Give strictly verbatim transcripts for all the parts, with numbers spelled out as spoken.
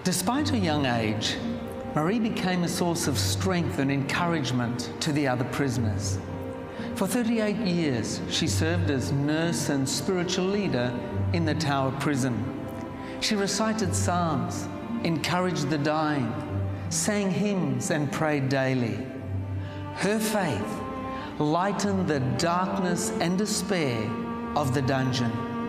Despite her young age, Marie became a source of strength and encouragement to the other prisoners. For thirty-eight years, she served as nurse and spiritual leader in the Tower prison. She recited psalms, encouraged the dying, sang hymns and prayed daily. Her faith lightened the darkness and despair of the dungeon.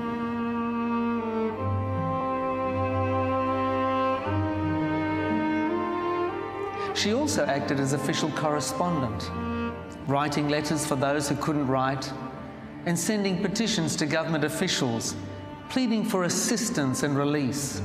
She also acted as official correspondent, writing letters for those who couldn't write and sending petitions to government officials, pleading for assistance and release.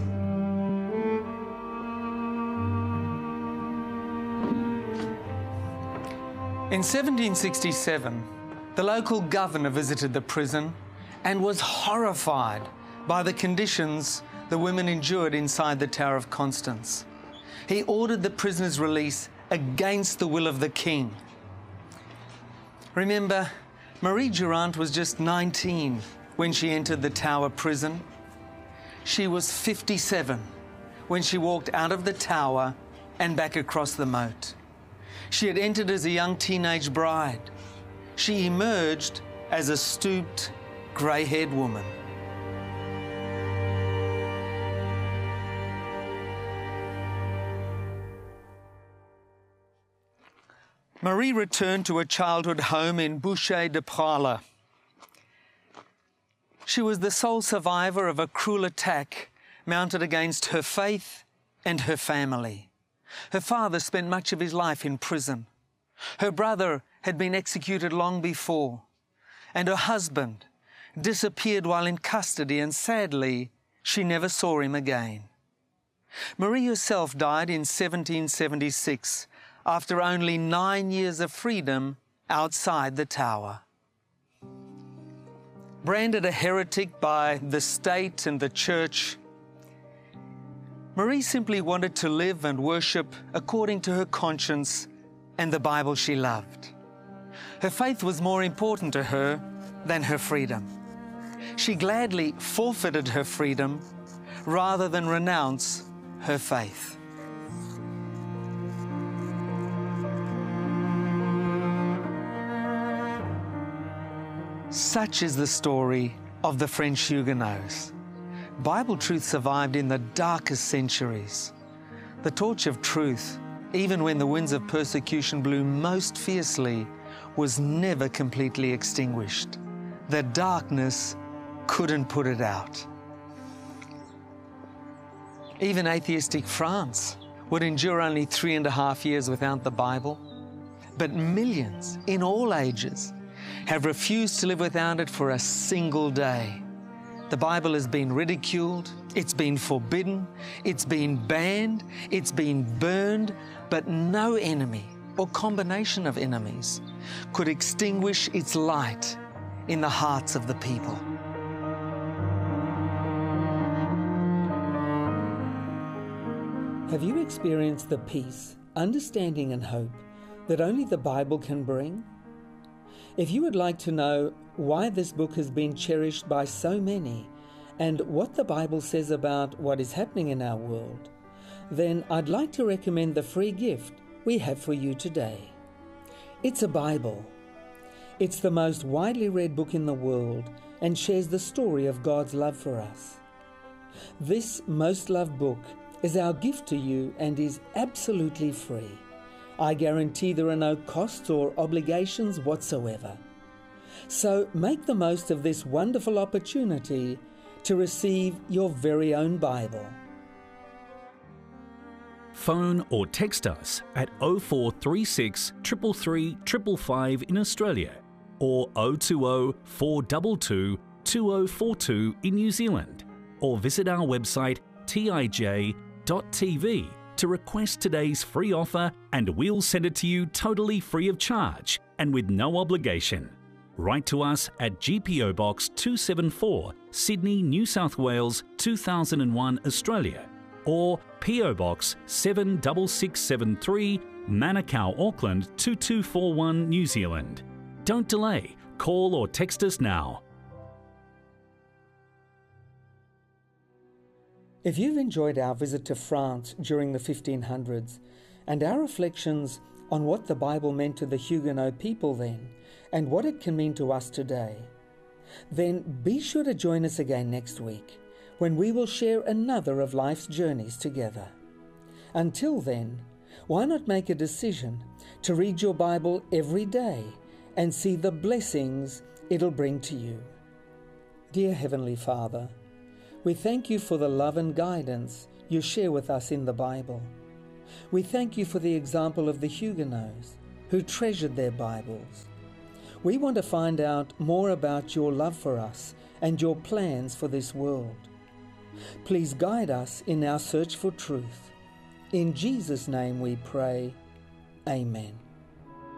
In seventeen sixty-seven, the local governor visited the prison and was horrified by the conditions the women endured inside the Tower of Constance. He ordered the prisoners' release against the will of the king. Remember, Marie Durant was just nineteen when she entered the Tower prison. She was fifty-seven when she walked out of the Tower and back across the moat. She had entered as a young teenage bride. She emerged as a stooped, grey-haired woman. Marie returned to her childhood home in Bouchet-de-Prala. She was the sole survivor of a cruel attack mounted against her faith and her family. Her father spent much of his life in prison. Her brother had been executed long before, and her husband disappeared while in custody, and sadly, she never saw him again. Marie herself died in seventeen seventy-six after only nine years of freedom outside the Tower. Branded a heretic by the state and the church, Marie simply wanted to live and worship according to her conscience and the Bible she loved. Her faith was more important to her than her freedom. She gladly forfeited her freedom rather than renounce her faith. Such is the story of the French Huguenots. Bible truth survived in the darkest centuries. The torch of truth, even when the winds of persecution blew most fiercely, was never completely extinguished. The darkness couldn't put it out. Even atheistic France would endure only three and a half years without the Bible. But millions in all ages have refused to live without it for a single day. The Bible has been ridiculed, it's been forbidden, it's been banned, it's been burned, but no enemy or combination of enemies could extinguish its light in the hearts of the people. Have you experienced the peace, understanding and hope that only the Bible can bring? If you would like to know why this book has been cherished by so many and what the Bible says about what is happening in our world, then I'd like to recommend the free gift we have for you today. It's a Bible. It's the most widely read book in the world and shares the story of God's love for us. This most loved book is our gift to you and is absolutely free. I guarantee there are no costs or obligations whatsoever. So make the most of this wonderful opportunity to receive your very own Bible. Phone or text us at oh four three six, three three three, five five in Australia or oh two oh, four two two, two oh four two in New Zealand, or visit our website t i j dot t v to request today's free offer, and we'll send it to you totally free of charge and with no obligation. Write to us at G P O Box two seventy-four, Sydney, New South Wales two thousand one, Australia, or P O Box seven six six seven three, Manukau, Auckland two two four one, New Zealand. Don't delay, call or text us now. If you've enjoyed our visit to France during the fifteen hundreds and our reflections on what the Bible meant to the Huguenot people then and what it can mean to us today, then be sure to join us again next week when we will share another of life's journeys together. Until then, why not make a decision to read your Bible every day and see the blessings it'll bring to you? Dear Heavenly Father, we thank you for the love and guidance you share with us in the Bible. We thank you for the example of the Huguenots who treasured their Bibles. We want to find out more about your love for us and your plans for this world. Please guide us in our search for truth. In Jesus' name we pray. Amen.